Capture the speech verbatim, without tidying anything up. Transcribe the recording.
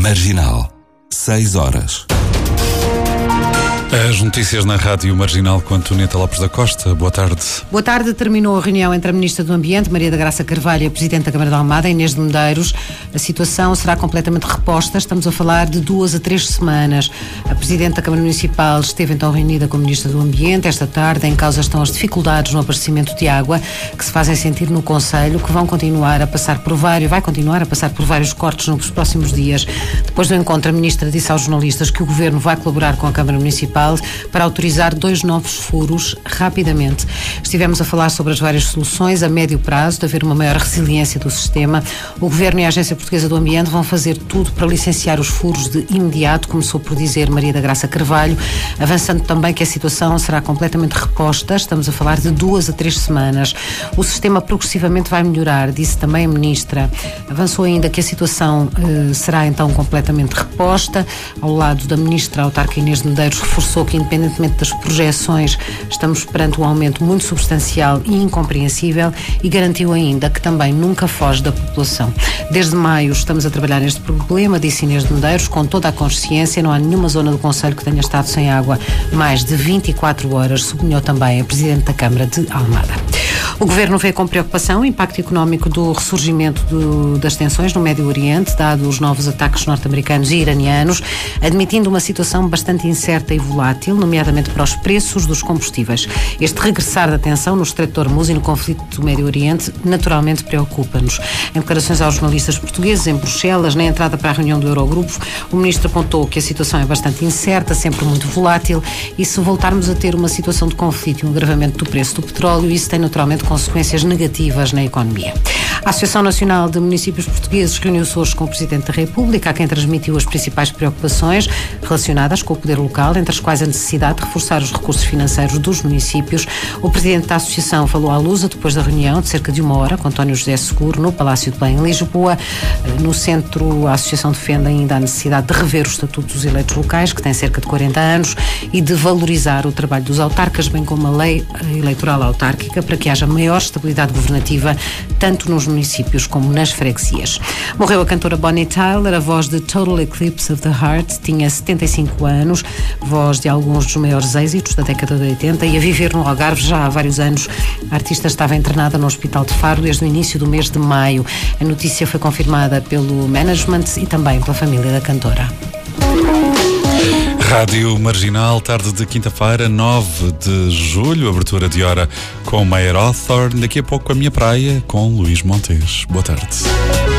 Marginal, seis horas. As notícias na Rádio Marginal com Antonieta Lopes da Costa. Boa tarde. Boa tarde. Terminou a reunião entre a Ministra do Ambiente, Maria da Graça Carvalho, e a Presidente da Câmara de Almada, Inês de Medeiros. A situação será completamente reposta. Estamos a falar de duas a três semanas. A Presidente da Câmara Municipal esteve então reunida com a Ministra do Ambiente esta tarde. Em causa estão as dificuldades no abastecimento de água que se fazem sentir no Concelho, que vão continuar a passar por vários, vai continuar a passar por vários cortes nos próximos dias. Depois do encontro, a Ministra disse aos jornalistas que o Governo vai colaborar com a Câmara Municipal para autorizar dois novos furos rapidamente. Estivemos a falar sobre as várias soluções a médio prazo, de haver uma maior resiliência do sistema. O Governo e a Agência Portuguesa do Ambiente vão fazer tudo para licenciar os furos de imediato, começou por dizer Maria da Graça Carvalho, avançando também que a situação será completamente reposta. Estamos a falar de duas a três semanas. O sistema progressivamente vai melhorar, disse também a Ministra. Avançou ainda que a situação eh, será então completamente reposta. Ao lado da Ministra, a autarca Inês de Medeiros reforçou que, independentemente das projeções, estamos perante um aumento muito substancial e incompreensível, e garantiu ainda que também nunca foge da população. Desde maio estamos a trabalhar neste problema, disse Inês de Medeiros, com toda a consciência. Não há nenhuma zona do Concelho que tenha estado sem água mais de vinte e quatro horas, sublinhou também a Presidente da Câmara de Almada. O Governo vê com preocupação o impacto económico do ressurgimento do, das tensões no Médio Oriente, dado os novos ataques norte-americanos e iranianos, admitindo uma situação bastante incerta e volátil, nomeadamente para os preços dos combustíveis. Este regressar da tensão no Estreito de Hormuz e no conflito do Médio Oriente naturalmente preocupa-nos. Em declarações aos jornalistas portugueses em Bruxelas, na entrada para a reunião do Eurogrupo, o Ministro apontou que a situação é bastante incerta, sempre muito volátil, e se voltarmos a ter uma situação de conflito e um agravamento do preço do petróleo, isso tem naturalmente consequências negativas na economia. A Associação Nacional de Municípios Portugueses reuniu-se hoje com o Presidente da República, a quem transmitiu as principais preocupações relacionadas com o poder local, entre as quais a necessidade de reforçar os recursos financeiros dos municípios. O Presidente da Associação falou à Lusa depois da reunião de cerca de uma hora com António José Seguro no Palácio de Belém, em Lisboa. No centro, a Associação defende ainda a necessidade de rever o Estatuto dos Eleitos Locais, que tem cerca de quarenta anos, e de valorizar o trabalho dos autarcas, bem como a lei eleitoral autárquica, para que haja maior estabilidade governativa, tanto nos municípios como nas freguesias. Morreu a cantora Bonnie Tyler, a voz de Total Eclipse of the Heart, tinha setenta e cinco anos, voz de alguns dos maiores êxitos da década de oitenta, e a viver no Algarve já há vários anos. A artista estava internada no Hospital de Faro desde o início do mês de maio. A notícia foi confirmada pelo management e também pela família da cantora. Rádio Marginal, tarde de quinta-feira, nove de julho, abertura de hora com Mayer Hawthorne. Daqui a pouco a minha praia com Luís Montes. Boa tarde.